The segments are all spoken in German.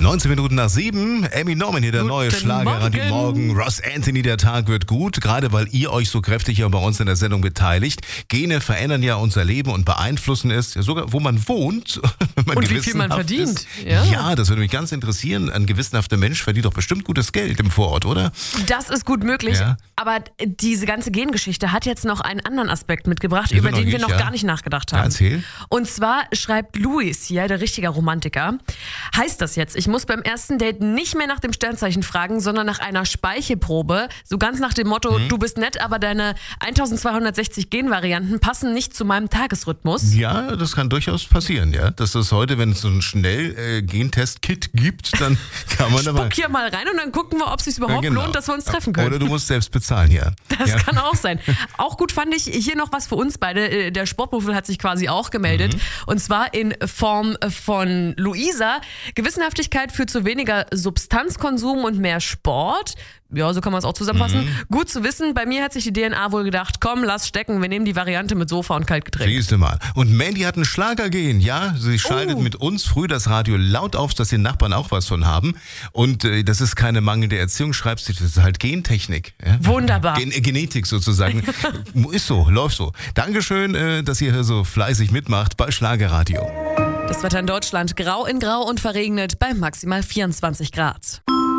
19 Minuten nach 7. Amy Norman hier, der neue Schlager. Radio Morgen. Ross Anthony, der Tag wird gut. Gerade weil ihr euch so kräftig hier bei uns in der Sendung beteiligt. Gene verändern ja unser Leben und beeinflussen es, sogar wo man wohnt. Und wie viel man verdient. Ja, das würde mich ganz interessieren. Ein gewissenhafter Mensch verdient doch bestimmt gutes Geld im Vorort, oder? Das ist gut möglich. Ja. Aber diese ganze Gengeschichte hat jetzt noch einen anderen Aspekt mitgebracht, über den wir noch gar nicht nachgedacht haben. Ja, erzähl. Und zwar schreibt Luis hier, der richtige Romantiker, heißt das jetzt, ich muss beim ersten Date nicht mehr nach dem Sternzeichen fragen, sondern nach einer Speichelprobe. So ganz nach dem Motto, du bist nett, aber deine 1260 Genvarianten passen nicht zu meinem Tagesrhythmus. Ja, das kann durchaus passieren, ja. Dass es heute, wenn es so ein Schnell-Gentest-Kit gibt, dann kann man dabei... Spuck hier mal rein und dann gucken wir, ob es sich überhaupt lohnt, dass wir uns treffen können. Oder du musst selbst bezahlen, ja. Das kann auch sein. Auch gut fand ich hier noch was für uns beide. Der Sportmuffel hat sich quasi auch gemeldet. Und zwar in Form von Luisa. Gewissenhaftigkeit führt zu weniger Substanzkonsum und mehr Sport. Ja, so kann man es auch zusammenfassen. Gut zu wissen, bei mir hat sich die DNA wohl gedacht, komm, lass stecken, wir nehmen die Variante mit Sofa und Kaltgetränk. Siehst du mal. Und Mandy hat einen Schlager gehen, ja. Sie schaltet mit uns früh das Radio laut auf, dass die Nachbarn auch was von haben. Und das ist keine mangelnde Erziehung, schreibst du, das ist halt Gentechnik. Ja? Wunderbar. Genetik sozusagen. Ist so, läuft so. Dankeschön, dass ihr hier so fleißig mitmacht bei Schlagerradio. Das Wetter in Deutschland grau in grau und verregnet bei maximal 24 Grad.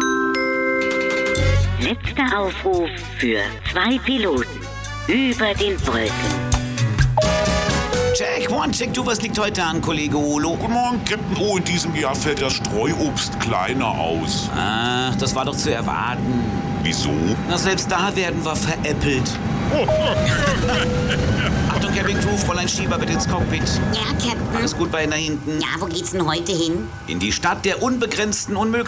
Letzter Aufruf für 2 Piloten über den Brücken. Check, one, check, du, was liegt heute an, Kollege Olo? Guten Morgen, Captain O. In diesem Jahr fällt das Streuobst kleiner aus. Ach, das war doch zu erwarten. Wieso? Na, selbst da werden wir veräppelt. Achtung, Cabin Crew, Fräulein Schieber, bitte ins Cockpit. Ja, Captain. Alles gut bei Ihnen da hinten? Ja, wo geht's denn heute hin? In die Stadt der unbegrenzten Unmöglichkeiten.